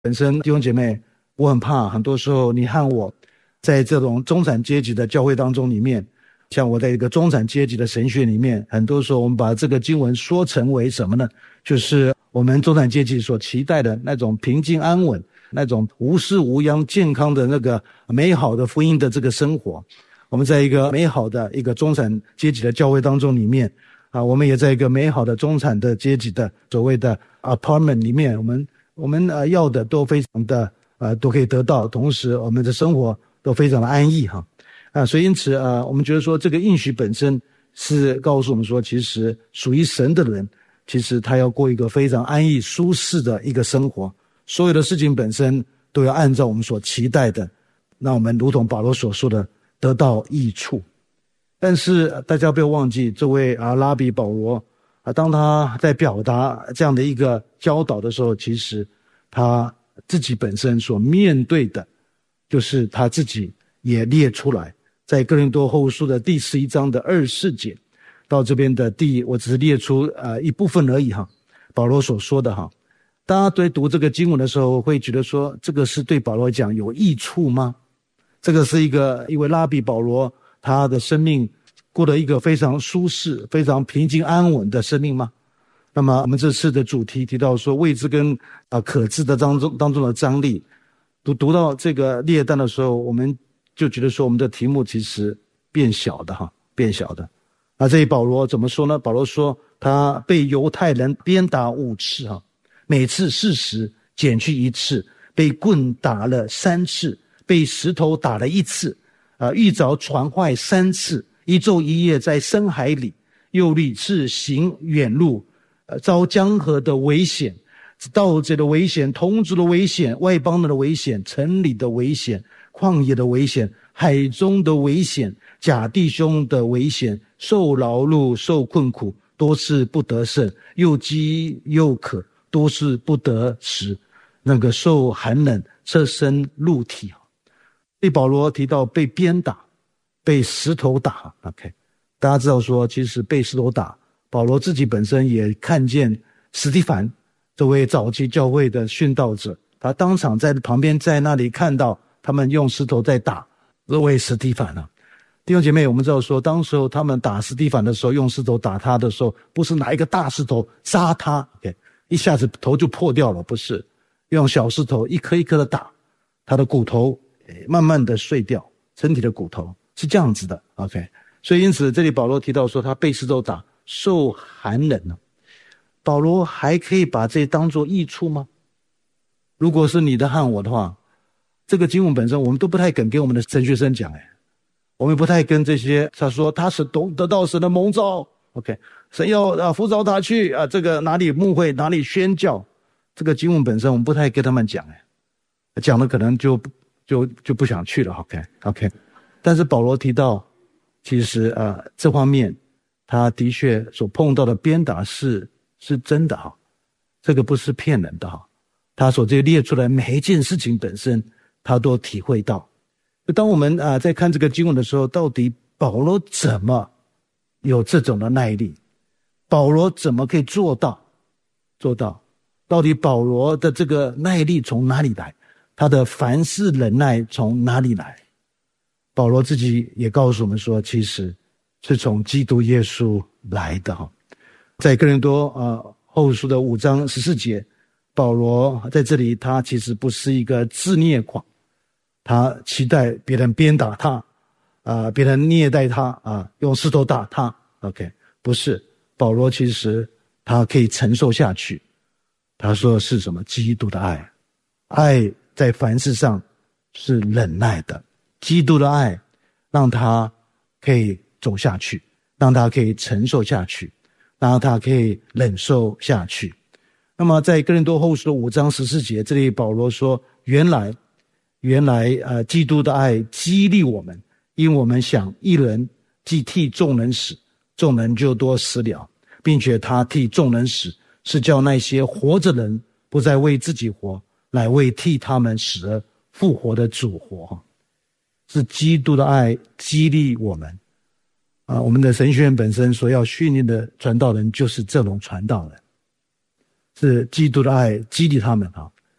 本身弟兄姐妹，我很怕很多时候你和我在这种中产阶级的教会当中里面，像我在一个中产阶级的神学里面，很多时候我们把这个经文说成为什么呢？就是我们中产阶级所期待的那种平静安稳，那种无事无殃健康的那个美好的福音的这个生活。我们在一个美好的一个中产阶级的教会当中里面我们也在一个美好的中产的阶级的所谓的 apartment 里面，我们要的都非常的都可以得到，同时我们的生活都非常的安逸所以因此我们觉得说这个应许本身是告诉我们说，其实属于神的人，其实他要过一个非常安逸舒适的一个生活，所有的事情本身都要按照我们所期待的，让我们如同保罗所说的得到益处。但是大家不要忘记，这位拉比保罗当他在表达这样的一个教导的时候，其实他自己本身所面对的就是他自己也列出来，在哥林多后书的第11章的24节到这边的我只是列出一部分而已保罗所说的大家在读这个经文的时候会觉得说，这个是对保罗讲有益处吗？这个是一位拉比保罗他的生命过得一个非常舒适非常平静安稳的生命吗？那么我们这次的主题提到说未知跟可知的当中的张力，读到这个列单的时候，我们就觉得说我们的题目其实变小的变小的。这里保罗怎么说呢？保罗说他被犹太人鞭打5次每次40减去1次，被棍打了3次，被石头打了1次遇着船坏3次，一昼一夜在深海里，又屡次行远路遭江河的危险，盗贼的危险，同族的危险，外邦人的危险，城里的危险，旷野的危险，海中的危险，假弟兄的危险，受劳碌受困苦，多次不得胜，又饥又渴，多次不得食，那个受寒冷，侧身露体。被保罗提到被鞭打，被石头打 OK， 大家知道说其实被石头打，保罗自己本身也看见史提反这位早期教会的殉道者，他当场在旁边在那里看到他们用石头在打这位史提反弟兄姐妹，我们知道说当时候他们打史提反的时候，用石头打他的时候，不是拿一个大石头扎他 OK， 一下子头就破掉了，不是用小石头一颗一颗的打，他的骨头慢慢的碎掉，身体的骨头是这样子的 OK。 所以因此这里保罗提到说他被石头打，受寒冷保罗还可以把这当作益处吗？如果是你的和我的话，这个经文本身我们都不太敢给我们的神学生讲我们不太跟这些他说他是得到神的蒙召 OK， 神要呼召他去这个哪里牧会哪里宣教，这个经文本身我们不太跟他们讲讲了可能就不想去了 OK。 但是保罗提到其实这方面他的确所碰到的鞭打是真的这个不是骗人的他所这列出来每一件事情本身他都体会到。当我们在看这个经文的时候，到底保罗怎么有这种的耐力？保罗怎么可以做到？到底保罗的这个耐力从哪里来？他的凡事忍耐从哪里来？保罗自己也告诉我们说，其实是从基督耶稣来的在哥林多后书的5章14节，保罗在这里他其实不是一个自虐狂，他期待别人鞭打他别人虐待他用石头打他 OK， 不是，保罗其实他可以承受下去。他说是什么？基督的爱在凡事上是忍耐的，基督的爱让他可以走下去，让他可以承受下去，让他可以忍受下去。那么在哥林多后书的5章14节，这里保罗说原来基督的爱激励我们，因我们想一人既替众人死，众人就多死了，并且他替众人死，是叫那些活着人不再为自己活，乃为替他们死而复活的主活。是基督的爱激励我们我们的神学院本身所要训练的传道人就是这种传道人，是基督的爱激励他们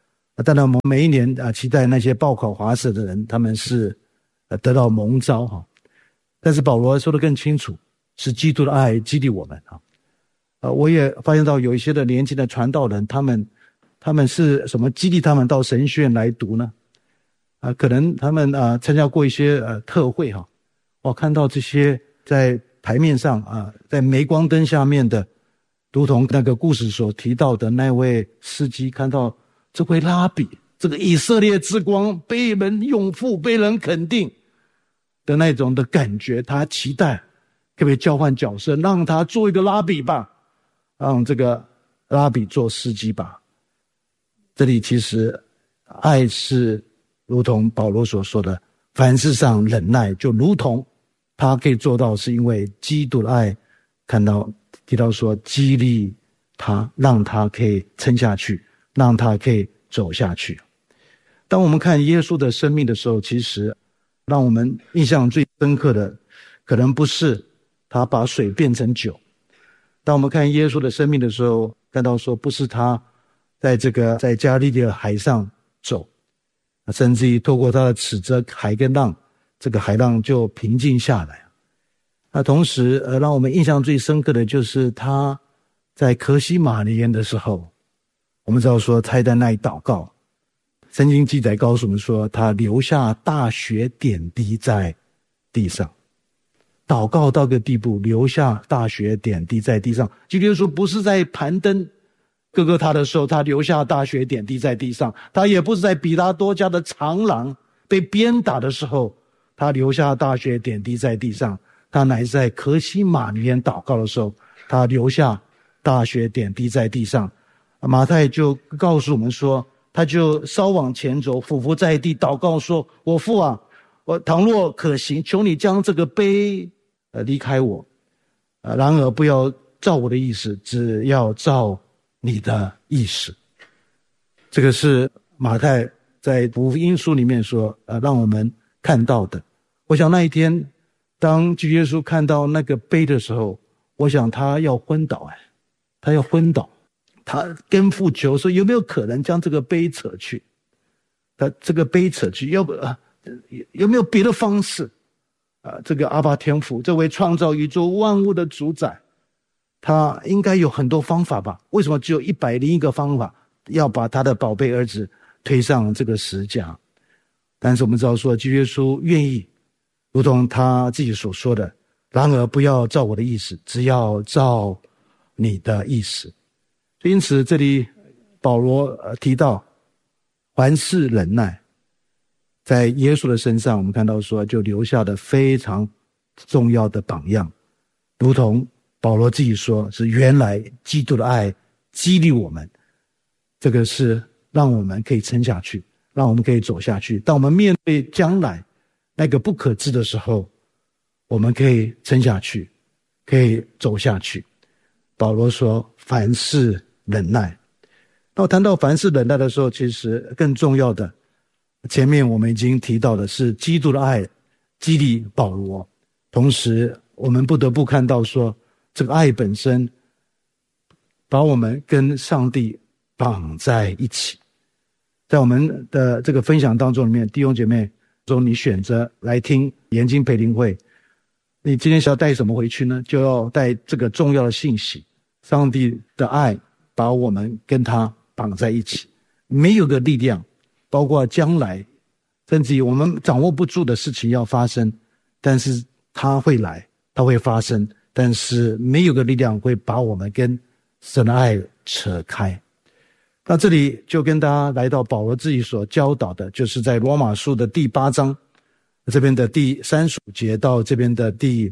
当然我们每一年期待那些报考华社的人他们是得到蒙召但是保罗说得更清楚，是基督的爱激励我们我也发现到有一些的年轻的传道人，他们是什么激励他们到神学院来读呢？可能他们参加过一些特会看到这些在台面上在镁光灯下面的，如同那个故事所提到的那位司机，看到这位拉比，这个以色列之光被人拥护被人肯定的那种的感觉，他期待可不可以交换角色，让他做一个拉比吧，让这个拉比做司机吧。这里其实爱是如同保罗所说的，凡事上忍耐，就如同他可以做到，是因为基督的爱提到说激励他，让他可以撑下去，让他可以走下去。当我们看耶稣的生命的时候，其实让我们印象最深刻的可能不是他把水变成酒，当我们看耶稣的生命的时候，看到说不是他在加利利的海上走，甚至于透过他的指责海跟浪，这个海浪就平静下来。同时让我们印象最深刻的就是他在客西马尼园的时候，我们知道说他在那里祷告，圣经记载告诉我们说他留下大血点滴在地上，祷告到个地步，留下大血点滴在地上。基督耶稣不是在攀登哥哥他的时候他留下大血点滴在地上，他也不是在比拉多家的长廊被鞭打的时候他留下大血点滴在地上，他乃是在客西马尼园祷告的时候他留下大血点滴在地上。马太就告诉我们说，他就稍往前走，俯伏在地祷告说，我父啊，我倘若可行，求你将这个杯离开我，然而不要照我的意思，只要照你的意思。这个是马太在福音书里面说让我们看到的。我想那一天当主耶稣看到那个杯的时候，我想他要昏倒他要昏倒，他跟父求说有没有可能将这个杯扯去，他这个杯扯去，要不有没有别的方式这个阿爸天父这位创造宇宙万物的主宰，他应该有很多方法吧？为什么只有101个方法要把他的宝贝儿子推上这个十架？但是我们知道说基督耶稣愿意，如同他自己所说的，然而不要照我的意思，只要照你的意思。因此这里保罗提到凡事忍耐，在耶稣的身上我们看到说就留下了非常重要的榜样，如同保罗自己说，是原来基督的爱激励我们，这个是让我们可以撑下去，让我们可以走下去。当我们面对将来那个不可知的时候，我们可以撑下去，可以走下去。保罗说凡事忍耐。那我谈到凡事忍耐的时候，其实更重要的，前面我们已经提到的是基督的爱激励保罗，同时我们不得不看到说这个爱本身把我们跟上帝绑在一起。在我们的这个分享当中里面，弟兄姐妹说你选择来听研经培灵会，你今天想要带什么回去呢？就要带这个重要的信息，上帝的爱把我们跟他绑在一起，没有个力量，包括将来甚至于我们掌握不住的事情要发生，但是它会来，它会发生，但是没有个力量会把我们跟神的爱扯开。那这里就跟大家来到保罗自己所教导的，就是在罗马书的第8章这边的第35节到这边的第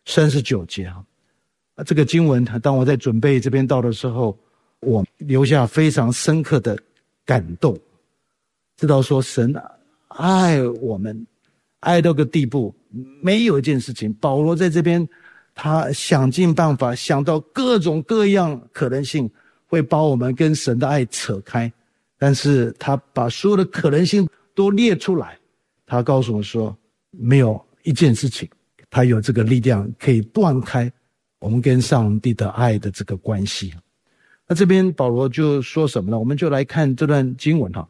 39节这个经文当我在准备这边到的时候，我留下非常深刻的感动，知道说神爱我们爱到个地步，没有一件事情，保罗在这边他想尽办法，想到各种各样可能性会把我们跟神的爱扯开，但是他把所有的可能性都列出来，他告诉我说没有一件事情他有这个力量可以断开我们跟上帝的爱的这个关系。那这边保罗就说什么呢？我们就来看这段经文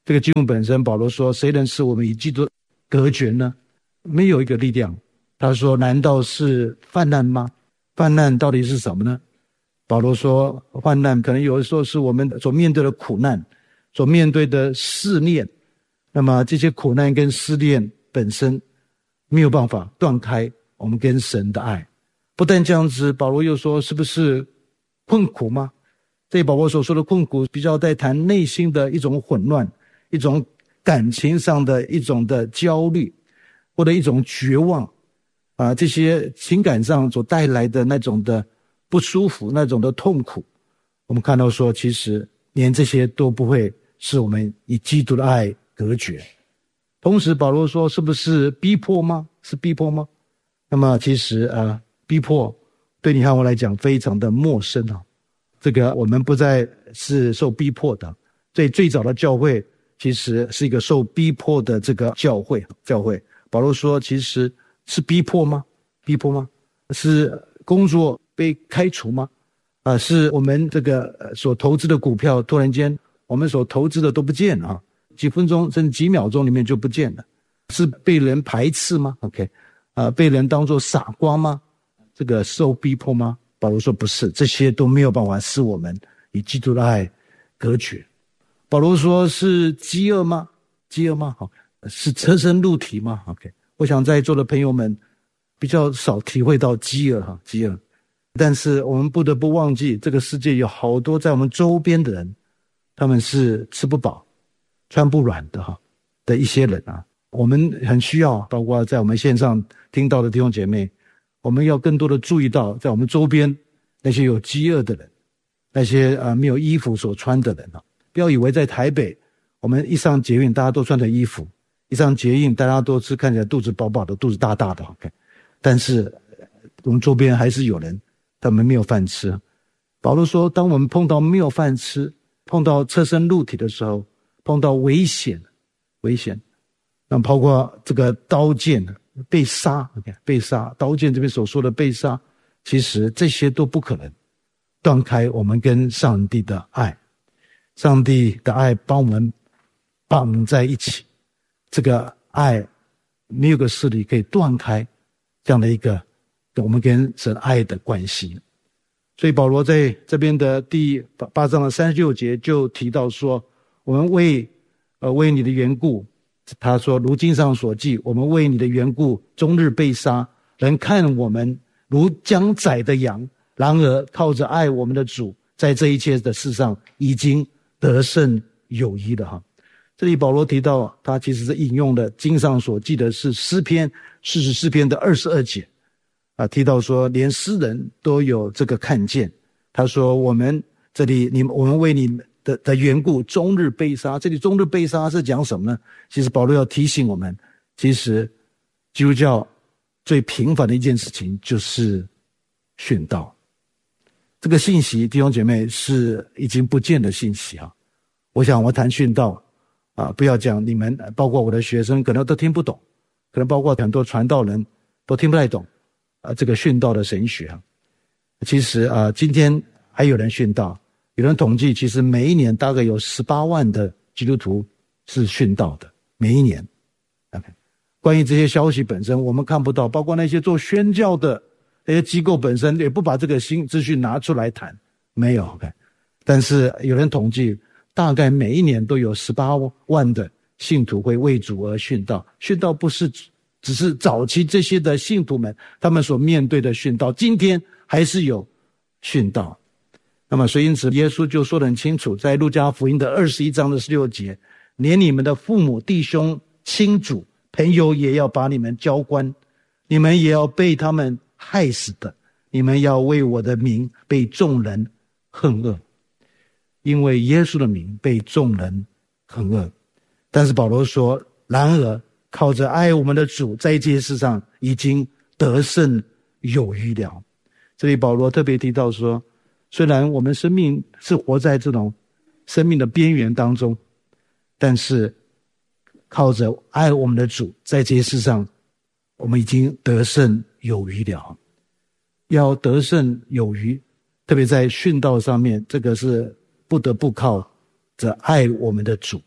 这个经文本身，保罗说，谁能使我们与基督隔绝呢？没有一个力量。他说，难道是患难吗？患难到底是什么呢？保罗说，患难可能有的时候是我们所面对的苦难，所面对的试炼。那么这些苦难跟试炼本身没有办法断开我们跟神的爱。不但这样子，保罗又说，是不是困苦吗？这保罗所说的困苦比较在谈内心的一种混乱，一种感情上的一种的焦虑，或者一种绝望这些情感上所带来的那种的不舒服，那种的痛苦。我们看到说，其实连这些都不会使我们以基督的爱隔绝。同时保罗说，是不是逼迫吗？是逼迫吗？那么其实逼迫对你和我来讲非常的陌生这个我们不再是受逼迫的。最早的教会其实是一个受逼迫的这个教会。保罗说，其实是逼迫吗？逼迫吗？是工作被开除吗？是我们这个所投资的股票突然间我们所投资的都不见了几分钟甚至几秒钟里面就不见了。是被人排斥吗？ OK， 被人当作傻瓜吗？这个受逼迫吗？保罗说不是，这些都没有办法使我们以基督的爱隔绝。保罗说，是饥饿吗？饥饿吗？是车身露体吗？ OK， 我想在座的朋友们比较少体会到饥饿饥饿。但是我们不得不忘记，这个世界有好多在我们周边的人，他们是吃不饱穿不软的一些人我们很需要，包括在我们线上听到的弟兄姐妹，我们要更多的注意到在我们周边那些有饥饿的人，那些没有衣服所穿的人不要以为在台北我们一上捷运大家都穿着衣服，一上捷运大家都是看起来肚子饱饱的，肚子大大的，OK， 但是我们周边还是有人他们没有饭吃。保罗说，当我们碰到没有饭吃，碰到侧身露体的时候，碰到危险，那包括这个刀剑被杀，被杀，刀剑这边所说的被杀，其实这些都不可能断开我们跟上帝的爱。上帝的爱帮我们绑在一起，这个爱没有个势力可以断开这样的一个我们跟神爱的关系。所以保罗在这边的第8章的36节就提到说，我们为你的缘故，他说如经上所记，我们为你的缘故终日被杀，人看我们如将宰的羊，然而靠着爱我们的主，在这一切的事上已经得胜有余了这里保罗提到，他其实是引用了经上所记的是诗篇44篇的22节提到说，连诗人都有这个看见。他说我们这里我们为你们的缘故终日被杀。这里终日被杀是讲什么呢？其实保罗要提醒我们，其实基督教最平凡的一件事情就是殉道。这个信息弟兄姐妹是已经不见的信息我想我谈殉道不要讲你们，包括我的学生可能都听不懂，可能包括很多传道人都听不太懂这个殉道的神学其实今天还有人殉道，有人统计，其实每一年大概有18万的基督徒是殉道的，每一年。关于这些消息本身我们看不到，包括那些做宣教的那些机构本身也不把这个新资讯拿出来谈，没有。但是有人统计，大概每一年都有18万的信徒会为主而殉道。殉道不是只是早期这些的信徒们他们所面对的殉道，今天还是有殉道。那么所以因此耶稣就说得很清楚，在路加福音的21章的16节，连你们的父母弟兄亲主朋友也要把你们交官，你们也要被他们害死的，你们要为我的名被众人恨恶。因为耶稣的名被众人恨恶。但是保罗说，然而靠着爱我们的主，在这些事上已经得胜有余了。这里保罗特别提到说，虽然我们生命是活在这种生命的边缘当中，但是靠着爱我们的主，在这些事上我们已经得胜有余了。要得胜有余，特别在殉道上面，这个是不得不靠着爱我们的主，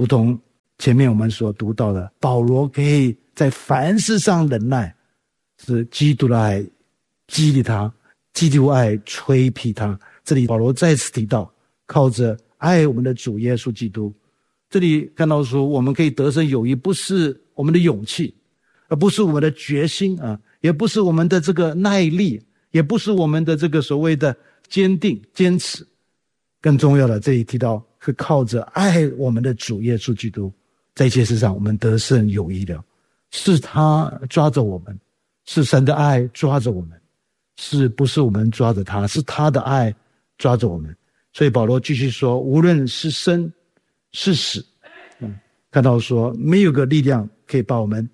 如同前面我们所读到的，保罗可以在凡事上忍耐，是基督的爱激励他，基督爱催逼他。这里保罗再次提到，靠着爱我们的主耶稣基督。这里看到说，我们可以得胜有余，不是我们的勇气，而不是我们的决心啊，也不是我们的这个耐力，也不是我们的这个所谓的坚定坚持。更重要的，这里提到是靠着爱我们的主耶稣基督，在一切事上我们得胜有余了。是他抓着我们，是神的爱抓着我们，是不是我们抓着他，是他的爱抓着我们。所以保罗继续说，无论是生是死，看到说没有个力量可以把我们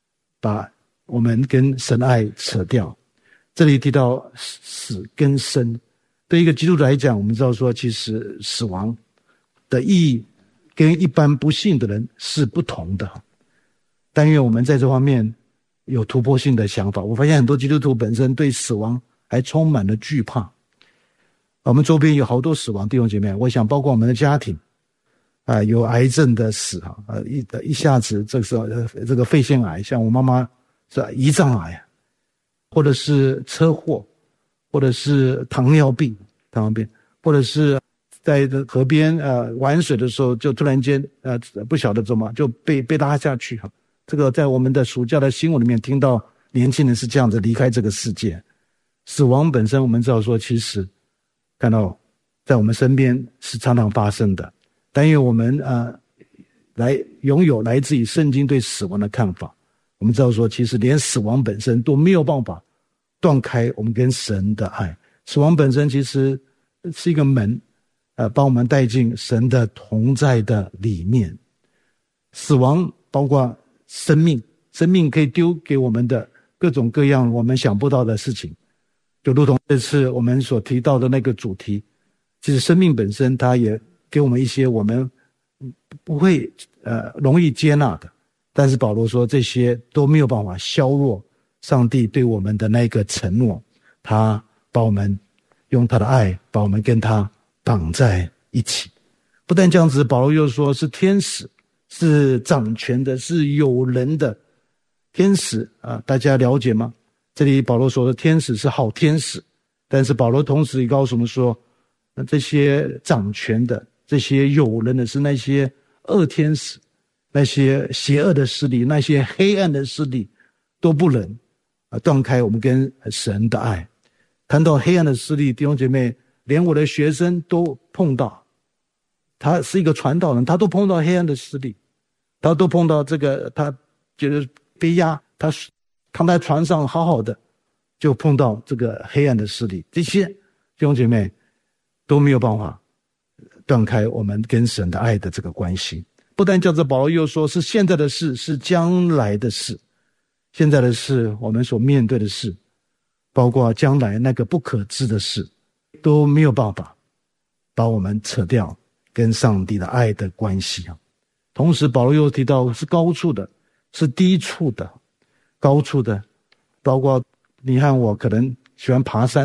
跟神的爱扯掉。这里提到死跟生，对一个基督徒来讲，我们知道说其实死亡的意义跟一般不信的人是不同的。但愿我们在这方面有突破性的想法。我发现很多基督徒本身对死亡还充满了惧怕。我们周边有好多死亡弟兄姐妹，我想包括我们的家庭有癌症的死一下子这个肺腺癌，像我妈妈是胰脏癌，或者是车祸，或者是糖尿病，或者是在河边玩水的时候就突然间不晓得怎么就被拉下去。这个在我们的暑假的新闻里面听到年轻人是这样子离开这个世界。死亡本身我们知道说其实看到在我们身边是常常发生的，但因为我们来拥有来自于圣经对死亡的看法，我们知道说其实连死亡本身都没有办法断开我们跟神的爱。死亡本身其实是一个门把我们带进神的同在的里面。死亡包括生命可以丢给我们的各种各样我们想不到的事情，就如同这次我们所提到的那个主题，其实生命本身它也给我们一些我们不会容易接纳的，但是保罗说这些都没有办法削弱上帝对我们的那个承诺，他把我们用他的爱把我们跟他绑在一起。不但这样子，保罗又说是天使，是掌权的，是有人的天使大家了解吗？这里保罗说的天使是好天使，但是保罗同时也告诉我们说，这些掌权的这些有人的是那些恶天使，那些邪恶的势力，那些黑暗的势力都不能断开我们跟神的爱。谈到黑暗的势力，弟兄姐妹，连我的学生都碰到，他是一个传道人，他都碰到黑暗的势力，他都碰到这个，他觉得被压，他躺在床上好好的，就碰到这个黑暗的势力。这些弟兄姐妹都没有办法断开我们跟神的爱的这个关系。不但叫做保罗又说是现在的事，是将来的事。现在的事，我们所面对的事，包括将来那个不可知的事，都没有办法把我们扯掉跟上帝的爱的关系。同时保罗又提到是高处的，是低处的。高处的包括你和我可能喜欢爬山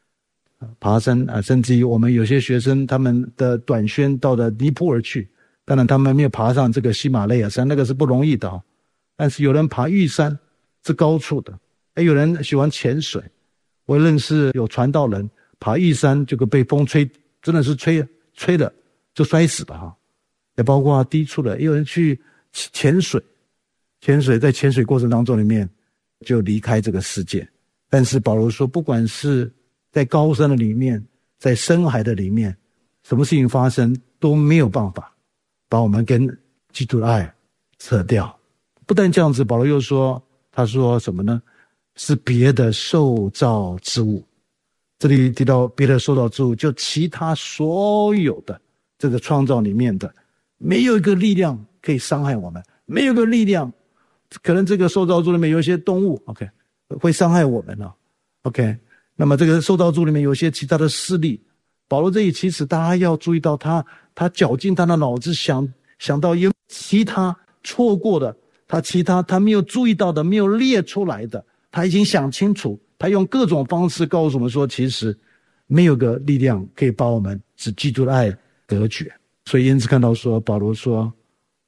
甚至于我们有些学生他们的短宣到了尼泊尔去，当然他们没有爬上这个喜马拉雅山，那个是不容易的但是有人爬玉山是高处的，有人喜欢潜水。我认识有传道人爬玉山就被风吹，真的是吹了就摔死了也包括低处的，也有人去潜水在潜水过程当中里面就离开这个世界。但是保罗说，不管是在高山的里面，在深海的里面，什么事情发生都没有办法把我们跟基督的爱扯掉。不但这样子，保罗又说，他说什么呢？是别的受造之物。这里提到别的受造之物，就其他所有的这个创造里面的，没有一个力量可以伤害我们，没有一个力量，可能这个受造物里面有一些动物 OK 会伤害我们OK， 那么这个受造物里面有一些其他的势力，保罗这里其实大家要注意到，他绞尽他的脑子想到有其他错过的，他没有注意到的，没有列出来的，他已经想清楚，他用各种方式告诉我们说，其实没有个力量可以把我们使基督的爱隔绝。所以因此看到说，保罗说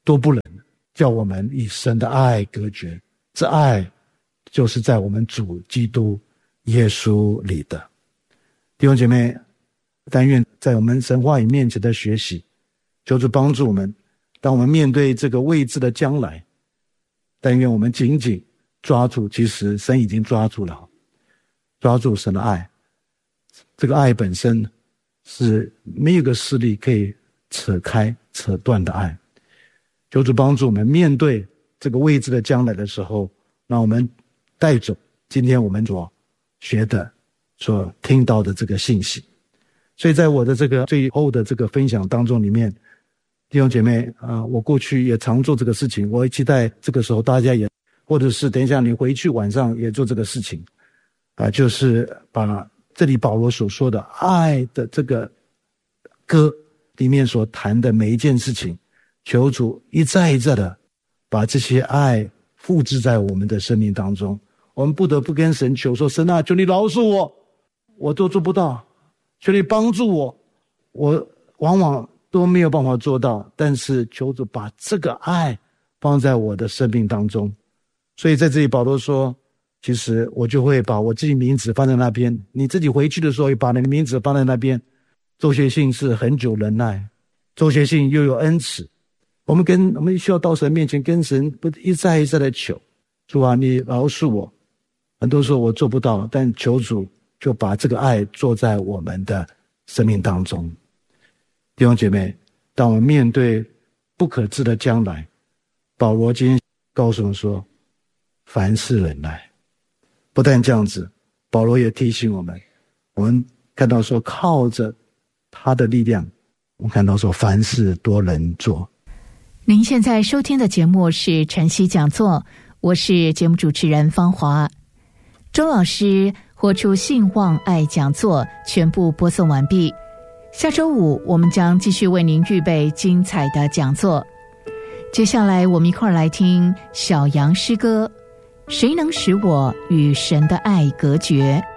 都不能叫我们以神的爱隔绝，这爱就是在我们主基督耶稣里的。弟兄姐妹，但愿在我们神话语面前的学习，求主帮助我们，当我们面对这个未知的将来，但愿我们紧紧抓住，其实神已经抓住了，抓住神的爱。这个爱本身是没有一个势力可以扯开扯断的爱。求主帮助我们面对这个未知的将来的时候，让我们带走今天我们所学的所听到的这个信息。所以在我的这个最后的这个分享当中里面，弟兄姐妹我过去也常做这个事情，我也期待这个时候大家也，或者是等一下你回去晚上也做这个事情就是把这里保罗所说的爱的这个歌里面所谈的每一件事情，求主一再一再的把这些爱复制在我们的生命当中。我们不得不跟神求说，神啊，求你饶恕我，我都做不到，求你帮助我，我往往都没有办法做到，但是求主把这个爱放在我的生命当中。所以在这里保罗说，其实我就会把我自己名字放在那边，你自己回去的时候也把你的名字放在那边。周学信是很久忍耐，周学信又有恩慈，我们需要到神面前跟神不一再一再的求，主啊，你饶恕我，很多时候我做不到，但求主就把这个爱做在我们的生命当中。弟兄姐妹，当我们面对不可知的将来，保罗今天告诉我们说，凡事忍耐。不但这样子，保罗也提醒我们看到说靠着他的力量，我们看到说凡事多能做。 您现在收听的节目是晨曦讲座，我是节目主持人方华。周老师活出信望爱讲座全部播送完毕，下周五我们将继续为您预备精彩的讲座。接下来我们一块来听小杨诗歌，谁能使我与神的爱隔绝？